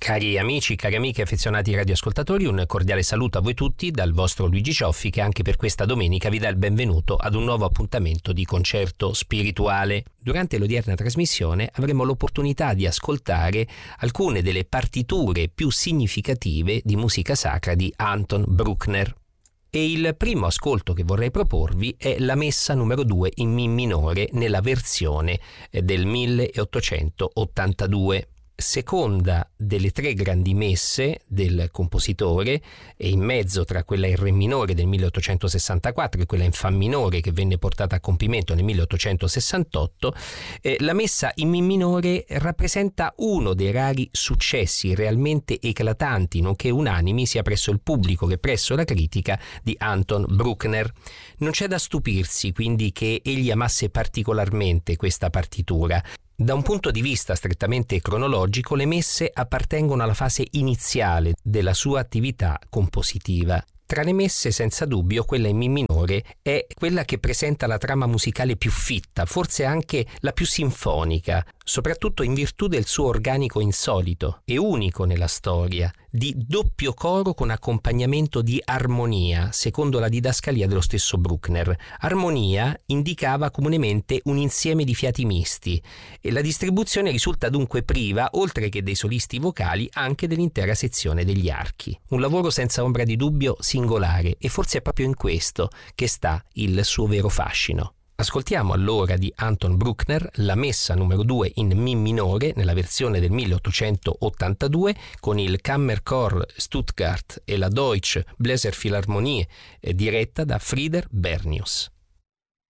Cari amici, cari amiche, affezionati radioascoltatori, un cordiale saluto a voi tutti dal vostro Luigi Cioffi, che anche per questa domenica vi dà il benvenuto ad un nuovo appuntamento di concerto spirituale. Durante l'odierna trasmissione avremo l'opportunità di ascoltare alcune delle partiture più significative di musica sacra di Anton Bruckner. E il primo ascolto che vorrei proporvi è la messa numero 2 in Mi minore nella versione del 1882. Seconda delle tre grandi messe del compositore, e in mezzo tra quella in Re minore del 1864 e quella in Fa minore che venne portata a compimento nel 1868, la messa in Mi minore rappresenta uno dei rari successi realmente eclatanti, nonché unanimi sia presso il pubblico che presso la critica, di Anton Bruckner. Non c'è da stupirsi quindi che egli amasse particolarmente questa partitura. Da un punto di vista strettamente cronologico, le messe appartengono alla fase iniziale della sua attività compositiva. Tra le messe, senza dubbio, quella in Mi minore è quella che presenta la trama musicale più fitta, forse anche la più sinfonica, soprattutto in virtù del suo organico insolito e unico nella storia, di doppio coro con accompagnamento di armonia, secondo la didascalia dello stesso Bruckner. Armonia indicava comunemente un insieme di fiati misti e la distribuzione risulta dunque priva, oltre che dei solisti vocali, anche dell'intera sezione degli archi. Un lavoro senza ombra di dubbio singolare, e forse è proprio in questo che sta il suo vero fascino. Ascoltiamo allora di Anton Bruckner la messa numero 2 in Mi minore nella versione del 1882 con il Kammerchor Stuttgart e la Deutsche Bläserphilharmonie diretta da Frieder Bernius.